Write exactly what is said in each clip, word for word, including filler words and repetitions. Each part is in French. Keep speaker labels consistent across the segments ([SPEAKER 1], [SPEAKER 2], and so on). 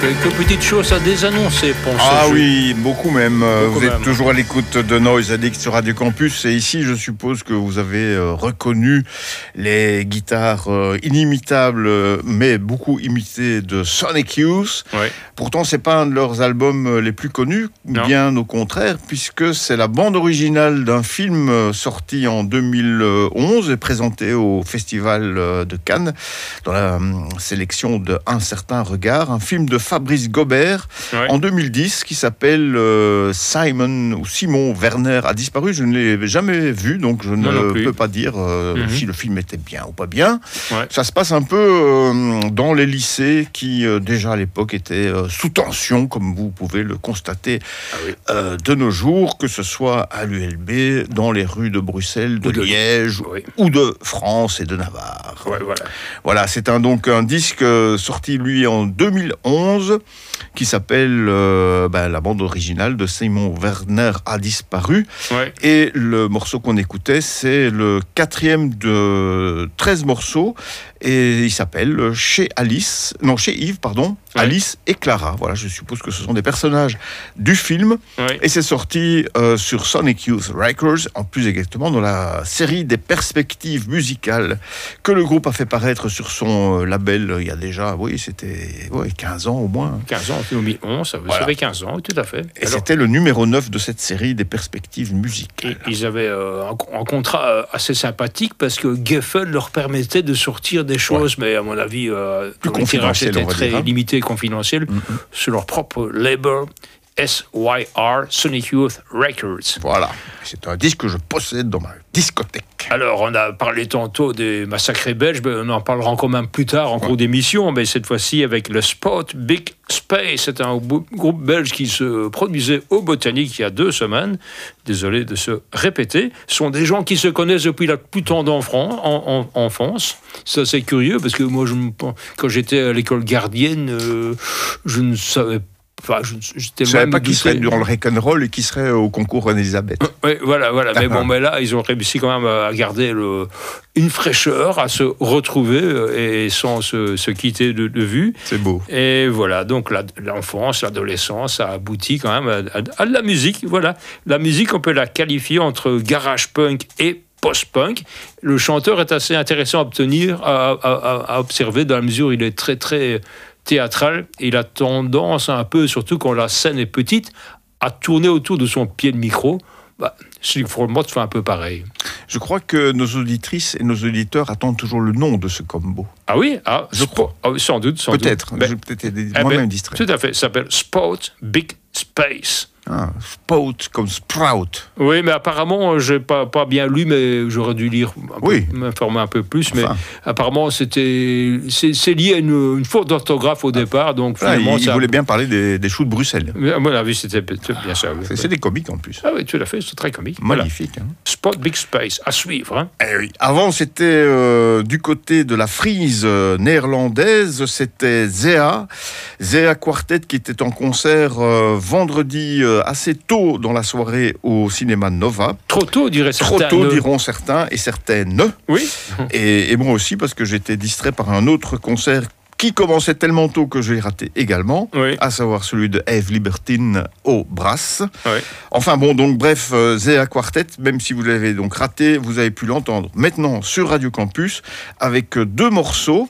[SPEAKER 1] Quelques petites choses à désannoncer pour
[SPEAKER 2] Ah
[SPEAKER 1] ce jeu.
[SPEAKER 2] oui, beaucoup même.
[SPEAKER 1] Beaucoup
[SPEAKER 2] vous
[SPEAKER 1] même.
[SPEAKER 2] êtes toujours à l'écoute de Noise Addict sur Radio Campus. Et ici, je suppose que vous avez euh, reconnu les guitares euh, inimitables, euh, mais beaucoup imitées de Sonic Youth.
[SPEAKER 1] Ouais.
[SPEAKER 2] Pourtant, c'est pas un de leurs albums euh, les plus connus,
[SPEAKER 1] Non.
[SPEAKER 2] bien au contraire, puisque c'est la bande originale d'un film euh, sorti en deux mille onze et présenté au Festival euh, de Cannes, dans la euh, sélection de Un certain regard, un film de Fabrice Gobert,
[SPEAKER 1] Ouais.
[SPEAKER 2] en deux mille dix, qui s'appelle euh, Simon ou Simon Werner a disparu. Je ne l'ai jamais vu, donc je
[SPEAKER 1] Non, non
[SPEAKER 2] ne
[SPEAKER 1] plus.
[SPEAKER 2] peux pas dire euh,
[SPEAKER 1] Mhm.
[SPEAKER 2] si le film était bien ou pas bien.
[SPEAKER 1] Ouais.
[SPEAKER 2] Ça se passe un peu euh, dans les lycées qui, euh, déjà à l'époque, étaient euh, sous tension, comme vous pouvez le constater
[SPEAKER 1] Ah oui.
[SPEAKER 2] euh, de nos jours, que ce soit à l'U L B, dans les rues de Bruxelles, de,
[SPEAKER 1] Ou de-
[SPEAKER 2] Liège,
[SPEAKER 1] Oui.
[SPEAKER 2] ou de France et de Navarre.
[SPEAKER 1] Ouais, voilà.
[SPEAKER 2] Voilà, c'est un, donc un disque euh, sorti, lui, en deux mille onze, qui s'appelle euh, ben, la bande originale de Simon Werner a disparu.
[SPEAKER 1] Ouais.
[SPEAKER 2] Et le morceau qu'on écoutait, c'est le quatrième de treize morceaux. Et il s'appelle Chez Alice, non, chez Yves, pardon,
[SPEAKER 1] Ouais.
[SPEAKER 2] Alice et Clara. Voilà, je suppose que ce sont des personnages du film.
[SPEAKER 1] Ouais.
[SPEAKER 2] Et c'est sorti euh, sur Sonic Youth Records, en plus exactement dans la série des perspectives musicales que le groupe a fait paraître sur son euh, label euh, il y a déjà, oui, c'était ouais, quinze ans au moins.
[SPEAKER 1] quinze ans, en deux mille onze, ça
[SPEAKER 2] Voilà.
[SPEAKER 1] fait quinze ans, tout à fait.
[SPEAKER 2] Et
[SPEAKER 1] Alors,
[SPEAKER 2] c'était le numéro neuf de cette série des perspectives musicales.
[SPEAKER 1] ils ils avaient euh, un, un contrat euh, assez sympathique parce que Geffen leur permettait de sortir des choses, mais à mon avis, euh,
[SPEAKER 2] Plus
[SPEAKER 1] comme le tirage
[SPEAKER 2] confidentiel,
[SPEAKER 1] était
[SPEAKER 2] on va
[SPEAKER 1] très
[SPEAKER 2] dire, hein.
[SPEAKER 1] limité et confidentiel,
[SPEAKER 2] Mhm.
[SPEAKER 1] sur leur propre label S Y R, Sonic Youth Records.
[SPEAKER 2] Voilà, c'est un disque que je possède dans ma discothèque.
[SPEAKER 1] Alors, on a parlé tantôt des massacres belges, mais on en parlera encore même plus tard en cours d'émission, mais cette fois-ci avec le Spot Big Space. C'est un bou- groupe belge qui se produisait au Botanique il y a deux semaines. Désolé de se répéter. Ce sont des gens qui se connaissent depuis la plus tendre enfran- en, en, enfance. Ça, c'est curieux, parce que moi, je me, quand j'étais à l'école gardienne, euh, je ne savais pas. Enfin, je, j'étais
[SPEAKER 2] Je ne savais
[SPEAKER 1] même
[SPEAKER 2] pas qui
[SPEAKER 1] douté.
[SPEAKER 2] serait dans le rock'n'roll et qui serait au concours René-Elisabeth.
[SPEAKER 1] Oui, voilà, voilà. Mais bon, mais là, ils ont réussi quand même à garder le, une fraîcheur, à se retrouver euh, et sans se, se quitter de, de vue.
[SPEAKER 2] C'est beau.
[SPEAKER 1] Et voilà, donc la- l'enfance, l'adolescence, ça aboutit quand même à, à- à de la musique. Voilà, la musique, on peut la qualifier entre garage punk et post-punk. Le chanteur est assez intéressant à obtenir, à, à- à- à observer, dans la mesure où il est très, très théâtral. Il a tendance un peu, surtout quand la scène est petite, à tourner autour de son pied de micro. Bah, Slick Fromot fait un peu pareil.
[SPEAKER 2] Je crois que nos auditrices et nos auditeurs attendent toujours le nom de ce combo.
[SPEAKER 1] Ah oui, ah,
[SPEAKER 2] Je
[SPEAKER 1] spo-
[SPEAKER 2] crois.
[SPEAKER 1] ah oui, sans doute, sans
[SPEAKER 2] Peut-être,
[SPEAKER 1] doute. Ben,
[SPEAKER 2] j'ai peut-être été
[SPEAKER 1] eh
[SPEAKER 2] moi-même
[SPEAKER 1] ben,
[SPEAKER 2] distrait.
[SPEAKER 1] Tout à fait, ça s'appelle Spot Big Space.
[SPEAKER 2] Ah, spout comme sprout.
[SPEAKER 1] Oui, mais apparemment, je n'ai pas, pas bien lu, mais j'aurais dû lire, un peu,
[SPEAKER 2] Oui.
[SPEAKER 1] m'informer un peu plus.
[SPEAKER 2] Enfin.
[SPEAKER 1] Mais apparemment, c'était, c'est, c'est lié à une, une faute d'orthographe au départ. Donc
[SPEAKER 2] Ah, il,
[SPEAKER 1] finalement,
[SPEAKER 2] il
[SPEAKER 1] ça-
[SPEAKER 2] voulait bien parler des, des choux de Bruxelles.
[SPEAKER 1] À mon avis, c'était c'était bien ça. oui.
[SPEAKER 2] C'est, c'est des comiques en plus.
[SPEAKER 1] Ah oui, tout à fait, c'est très comique. Voilà.
[SPEAKER 2] Magnifique. Hein.
[SPEAKER 1] Spot Big Space, à suivre. Hein.
[SPEAKER 2] Eh oui. Avant, c'était euh, du côté de la frise euh, néerlandaise, c'était Zea. Zea Quartet qui était en concert euh, vendredi euh, assez tôt dans la soirée au cinéma Nova.
[SPEAKER 1] Trop tôt, dirait
[SPEAKER 2] Trop
[SPEAKER 1] certains.
[SPEAKER 2] tôt,
[SPEAKER 1] ne-
[SPEAKER 2] diront certains, et certaines.
[SPEAKER 1] Oui.
[SPEAKER 2] Et, et moi aussi, parce que j'étais distrait par un autre concert qui commençait tellement tôt que je l'ai raté également,
[SPEAKER 1] Oui.
[SPEAKER 2] à savoir celui de Eve Libertine au Brass.
[SPEAKER 1] Oui.
[SPEAKER 2] Enfin bon, donc bref, euh, Zea Quartet, même si vous l'avez donc raté, vous avez pu l'entendre maintenant sur Radio Campus, avec euh, deux morceaux.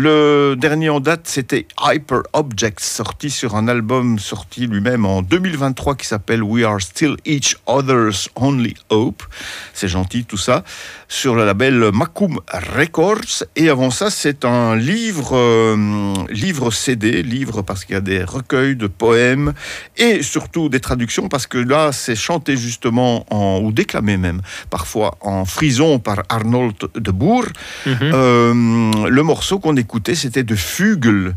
[SPEAKER 2] Le dernier en date, c'était Hyper Objects, sorti sur un album sorti lui-même en deux mille vingt-trois qui s'appelle We Are Still Each Other's Only Hope. C'est gentil tout ça. Sur le label Macum Records. Et avant ça, c'est un livre, euh, livre C D, livre parce qu'il y a des recueils de poèmes et surtout des traductions parce que là, c'est chanté justement en, ou déclamé même, parfois en frison par Arnold de Boer.
[SPEAKER 1] Mhm.
[SPEAKER 2] Euh, le morceau qu'on écoutait, c'était de Fugel,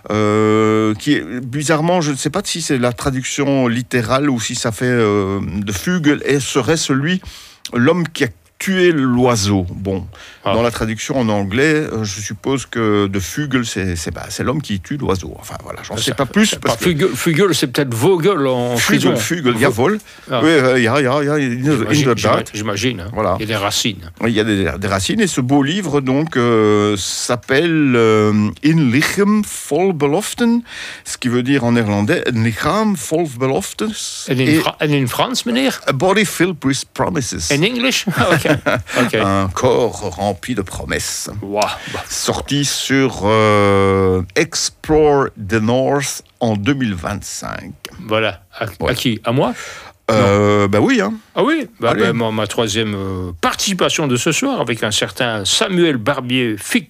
[SPEAKER 2] euh, qui est bizarrement, je ne sais pas si c'est la traduction littérale ou si ça fait euh, de Fugel et serait celui, l'homme qui a tuer l'oiseau. Bon,
[SPEAKER 1] Ah.
[SPEAKER 2] dans la traduction en anglais, euh, je suppose que de Fugel, c'est, c'est, bah, c'est l'homme qui tue l'oiseau. Enfin voilà, j'en sais
[SPEAKER 1] Ça-
[SPEAKER 2] pas plus.
[SPEAKER 1] ça-
[SPEAKER 2] Parce
[SPEAKER 1] pas
[SPEAKER 2] que
[SPEAKER 1] Fugel, Fugel, c'est peut-être Vogel en
[SPEAKER 2] Fugel,
[SPEAKER 1] frison.
[SPEAKER 2] Fugel, jawohl.
[SPEAKER 1] Ah.
[SPEAKER 2] Oui, euh, ja, ja, ja, in,
[SPEAKER 1] J'imagine,
[SPEAKER 2] inderdaad.
[SPEAKER 1] j'imagine, j'imagine, hein.
[SPEAKER 2] Voilà.
[SPEAKER 1] Il y a des racines.
[SPEAKER 2] Il y a des, des racines et ce beau livre donc euh, s'appelle euh, In Lichem vol Beloften, ce qui veut dire en néerlandais een lichaam vol beloften.
[SPEAKER 1] En in, Fra- en in Frans, meneer?
[SPEAKER 2] A body filled with promises.
[SPEAKER 1] In English? Ok. Ok.
[SPEAKER 2] Un corps rempli de promesses.
[SPEAKER 1] Wow. Bah,
[SPEAKER 2] Sorti sur euh, Explore the North en deux mille vingt-cinq.
[SPEAKER 1] voilà. À,
[SPEAKER 2] Ouais.
[SPEAKER 1] à qui? À moi?
[SPEAKER 2] Euh, bah oui, hein.
[SPEAKER 1] Ah oui, bah,
[SPEAKER 2] Allez.
[SPEAKER 1] bah, ma, ma troisième euh, participation de ce soir avec un certain Samuel Barbier-Fick